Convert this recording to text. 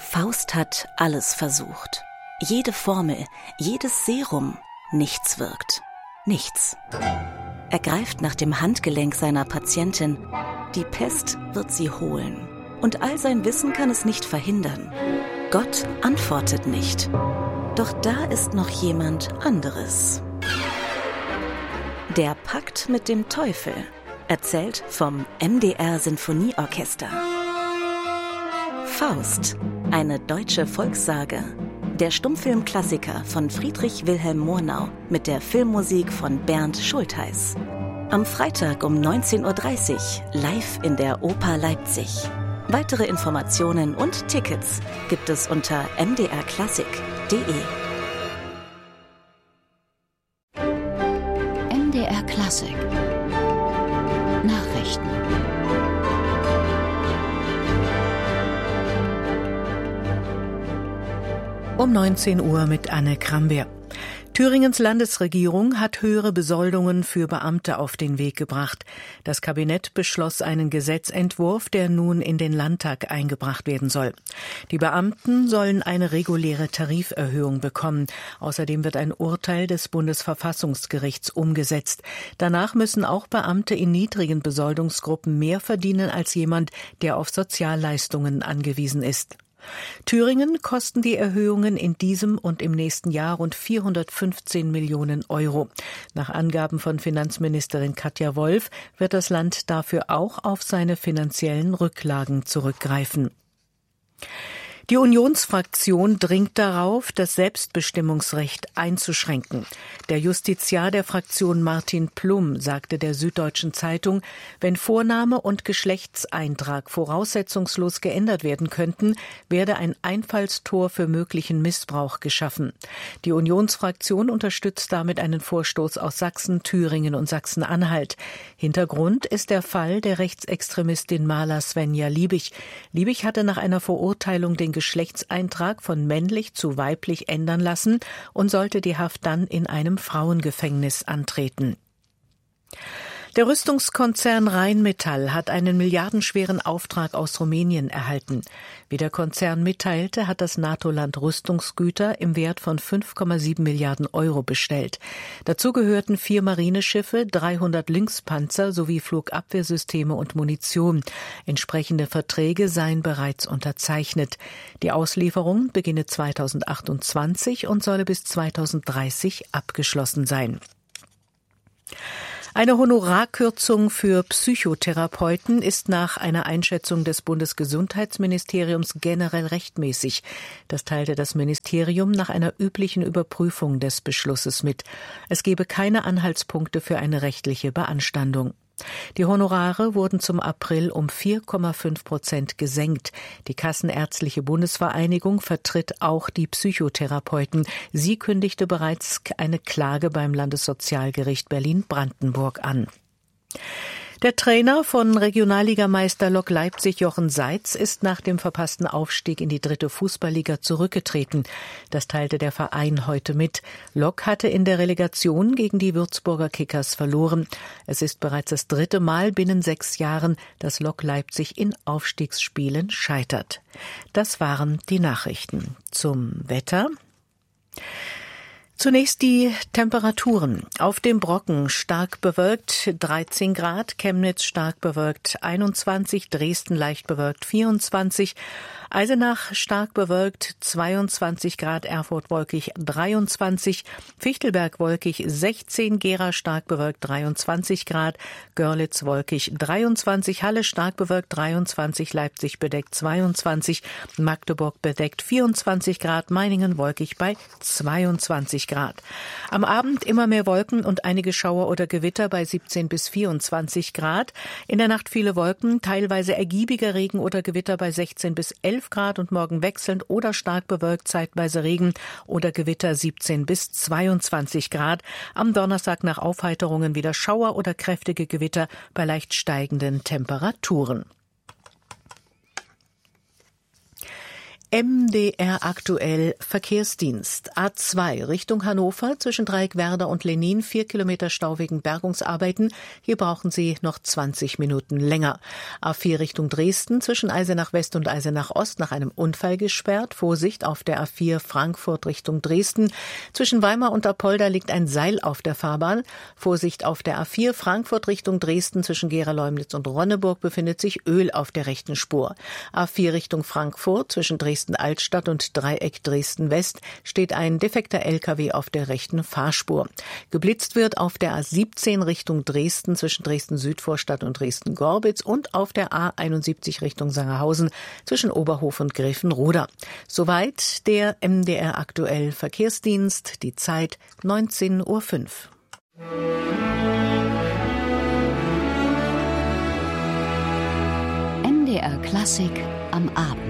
Faust hat alles versucht. Jede Formel, jedes Serum, nichts wirkt. Nichts. Er greift nach dem Handgelenk seiner Patientin. Die Pest wird sie holen. Und all sein Wissen kann es nicht verhindern. Gott antwortet nicht. Doch da ist noch jemand anderes. Der Pakt mit dem Teufel. Erzählt vom MDR Sinfonieorchester. Faust, eine deutsche Volkssage. Der Stummfilmklassiker von Friedrich Wilhelm Murnau mit der Filmmusik von Bernd Schultheiß. Am Freitag um 19:30 Uhr live in der Oper Leipzig. Weitere Informationen und Tickets gibt es unter mdrklassik.de. MDR Klassik Nachrichten. Um 19 Uhr mit Anne Krambeer. Thüringens Landesregierung hat höhere Besoldungen für Beamte auf den Weg gebracht. Das Kabinett beschloss einen Gesetzentwurf, der nun in den Landtag eingebracht werden soll. Die Beamten sollen eine reguläre Tariferhöhung bekommen. Außerdem wird ein Urteil des Bundesverfassungsgerichts umgesetzt. Danach müssen auch Beamte in niedrigen Besoldungsgruppen mehr verdienen als jemand, der auf Sozialleistungen angewiesen ist. Thüringen kosten die Erhöhungen in diesem und im nächsten Jahr rund 415 Millionen Euro. Nach Angaben von Finanzministerin Katja Wolf wird das Land dafür auch auf seine finanziellen Rücklagen zurückgreifen. Die Unionsfraktion dringt darauf, das Selbstbestimmungsrecht einzuschränken. Der Justiziar der Fraktion Martin Plum sagte der Süddeutschen Zeitung, wenn Vorname und Geschlechtseintrag voraussetzungslos geändert werden könnten, werde ein Einfallstor für möglichen Missbrauch geschaffen. Die Unionsfraktion unterstützt damit einen Vorstoß aus Sachsen, Thüringen und Sachsen-Anhalt. Hintergrund ist der Fall der Rechtsextremistin Maler Svenja Liebig. Liebig hatte nach einer Verurteilung den Geschlechtseintrag von männlich zu weiblich ändern lassen und sollte die Haft dann in einem Frauengefängnis antreten. Der Rüstungskonzern Rheinmetall hat einen milliardenschweren Auftrag aus Rumänien erhalten. Wie der Konzern mitteilte, hat das NATO-Land Rüstungsgüter im Wert von 5,7 Milliarden Euro bestellt. Dazu gehörten 4 Marineschiffe, 300 Lynx-Panzer sowie Flugabwehrsysteme und Munition. Entsprechende Verträge seien bereits unterzeichnet. Die Auslieferung beginne 2028 und solle bis 2030 abgeschlossen sein. Eine Honorarkürzung für Psychotherapeuten ist nach einer Einschätzung des Bundesgesundheitsministeriums generell rechtmäßig. Das teilte das Ministerium nach einer üblichen Überprüfung des Beschlusses mit. Es gebe keine Anhaltspunkte für eine rechtliche Beanstandung. Die Honorare wurden zum April um 4,5% gesenkt. Die Kassenärztliche Bundesvereinigung vertritt auch die Psychotherapeuten. Sie kündigte bereits eine Klage beim Landessozialgericht Berlin-Brandenburg an. Der Trainer von Regionalligameister Lok Leipzig Jochen Seitz ist nach dem verpassten Aufstieg in die 3. Fußballliga zurückgetreten. Das teilte der Verein heute mit. Lok hatte in der Relegation gegen die Würzburger Kickers verloren. Es ist bereits das 3. Mal binnen 6 Jahren, dass Lok Leipzig in Aufstiegsspielen scheitert. Das waren die Nachrichten. Zum Wetter. Zunächst die Temperaturen. Auf dem Brocken stark bewölkt 13 Grad, Chemnitz stark bewölkt 21, Dresden leicht bewölkt 24, Eisenach stark bewölkt 22 Grad, Erfurt wolkig 23, Fichtelberg wolkig 16, Gera stark bewölkt 23 Grad, Görlitz wolkig 23, Halle stark bewölkt 23, Leipzig bedeckt 22, Magdeburg bedeckt 24 Grad, Meiningen wolkig bei 22 Grad. Am Abend immer mehr Wolken und einige Schauer oder Gewitter bei 17 bis 24 Grad. In der Nacht viele Wolken, teilweise ergiebiger Regen oder Gewitter bei 16 bis 11 Grad und morgen wechselnd oder stark bewölkt, zeitweise Regen oder Gewitter 17 bis 22 Grad. Am Donnerstag nach Aufheiterungen wieder Schauer oder kräftige Gewitter bei leicht steigenden Temperaturen. MDR aktuell Verkehrsdienst. A2 Richtung Hannover zwischen Dreieckwerder und Lenin 4 Kilometer Stau wegen Bergungsarbeiten. Hier brauchen Sie noch 20 Minuten länger. A4 Richtung Dresden zwischen Eisenach West und Eisenach Ost nach einem Unfall gesperrt. Vorsicht auf der A4 Frankfurt Richtung Dresden. Zwischen Weimar und Apolda liegt ein Seil auf der Fahrbahn. Vorsicht auf der A4 Frankfurt Richtung Dresden zwischen Gera-Leumnitz und Ronneburg befindet sich Öl auf der rechten Spur. A4 Richtung Frankfurt zwischen Dresden-Altstadt und Dreieck Dresden-West steht ein defekter LKW auf der rechten Fahrspur. Geblitzt wird auf der A17 Richtung Dresden zwischen Dresden-Südvorstadt und Dresden-Gorbitz und auf der A71 Richtung Sangerhausen zwischen Oberhof und Gräfenroda. Soweit der MDR aktuell Verkehrsdienst, die Zeit 19:05 Uhr. MDR Klassik am Abend.